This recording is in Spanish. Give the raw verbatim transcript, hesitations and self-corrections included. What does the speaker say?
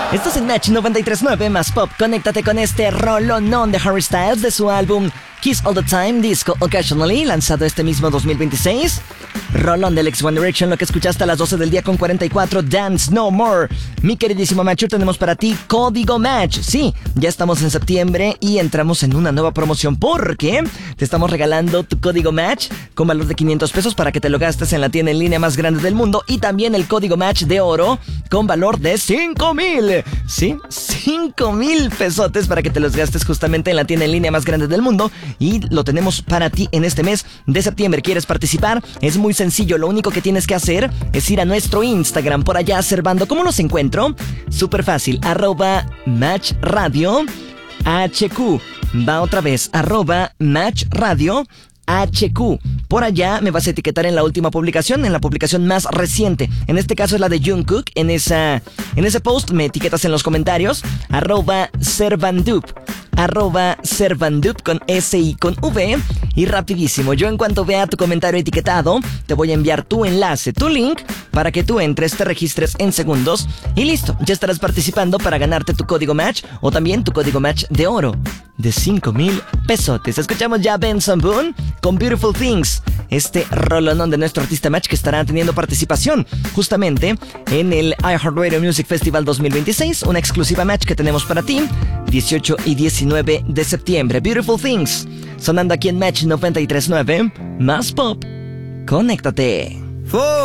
Esto es en Match noventa y tres punto nueve más pop. Conéctate con este rolonón de Harry Styles de su álbum Kiss All the Time, Disco Occasionally, lanzado este mismo dos mil veintiséis. Rolón del ex One Direction, lo que escuchaste a las doce del día con cuarenta y cuatro, Dance No More. Mi queridísimo Macho, tenemos para ti Código Match. Sí, ya estamos en septiembre y entramos en una nueva promoción porque te estamos regalando tu Código Match con valor de quinientos pesos para que te lo gastes en la tienda en línea más grande del mundo, y también el Código Match de oro con valor de cinco mil. Sí, cinco mil pesotes para que te los gastes justamente en la tienda en línea más grande del mundo, y lo tenemos para ti en este mes de septiembre. ¿Quieres participar? Es muy sencillo, lo único que tienes que hacer es ir a nuestro Instagram, por allá Servando. ¿Cómo los encuentro? Súper fácil, arroba Match Radio H Q. Va otra vez, arroba Match Radio H Q. Por allá me vas a etiquetar en la última publicación, en la publicación más reciente. En este caso es la de Jungkook. En esa, en ese post me etiquetas en los comentarios, arroba Servandup, arroba Servandup con S y con V. Y rapidísimo, yo en cuanto vea tu comentario etiquetado, te voy a enviar tu enlace, tu link, para que tú entres, te registres en segundos y listo, ya estarás participando para ganarte tu Código Match o también tu Código Match de oro de cinco mil pesotes. Escuchamos ya Benson Boone con Beautiful Things, este rolonón de nuestro artista Match que estará teniendo participación justamente en el iHeartRadio Music Festival dos mil veintiséis, una exclusiva Match que tenemos para ti, dieciocho y diecinueve de septiembre. Beautiful Things, sonando aquí en Match noventa y tres punto nueve, más pop. Conéctate.